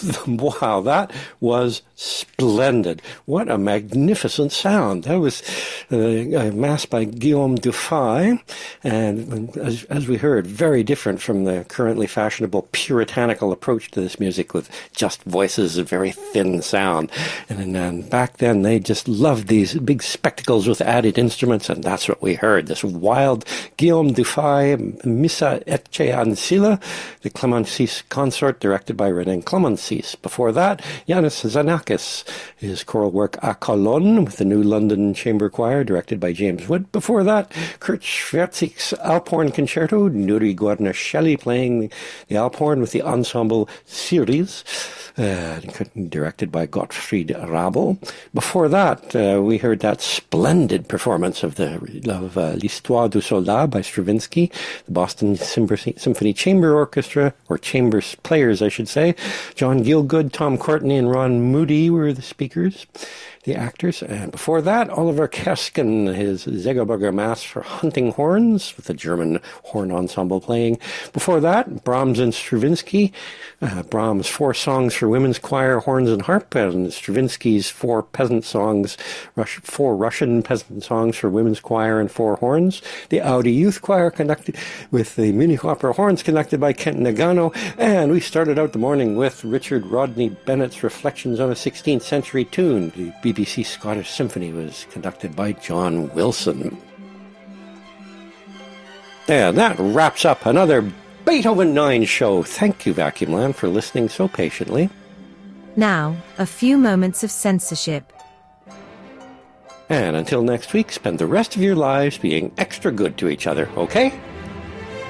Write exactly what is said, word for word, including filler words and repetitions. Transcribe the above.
Wow, that was splendid. What a magnificent sound. That was uh, a mass by Guillaume Dufay, and as, as we heard, very different from the currently fashionable puritanical approach to this music with just voices, a very thin sound. And, and back then, they just loved these big spectacles with added instruments, and that's what we heard. This wild Guillaume Dufay, Missa Ecce Ancilla, the Clemensis consort, directed by René Clemensis. Before that, Yanis Xenakis, his choral work A Colonne, with the New London Chamber Choir, directed by James Wood. Before that, Kurt Schwerzig's Alphorn Concerto, Nuri Guarnaschelli playing the, the Alphorn with the ensemble Ceres, uh, directed by Gottfried Rabel. Before that, uh, we heard that splendid performance of the of uh, L'Histoire du Soldat by Stravinsky, the Boston Symphony Chamber Orchestra, or Chambers Players, I should say. John Gielgud, Tom Courtney, and Ron Moody were the speakers, the actors. And before that, Oliver Kersken, his Zegelberger Mass for Hunting Horns, with the German horn ensemble playing. Before that, Brahms and Stravinsky, uh, Brahms' four songs for women's choir, horns and harp, and Stravinsky's four peasant songs, Rush, four Russian peasant songs for women's choir and four horns. The Audi Youth Choir conducted with the Munich Opera Horns, conducted by Kent Nagano. And we started out the morning with Richard Rodney Bennett's Reflections on a sixteenth Century Tune. The B B C Scottish Symphony was conducted by John Wilson. And that wraps up another Beethoven nine show. Thank you, Vacuum Land, for listening so patiently. Now, a few moments of censorship. And until next week, spend the rest of your lives being extra good to each other, okay?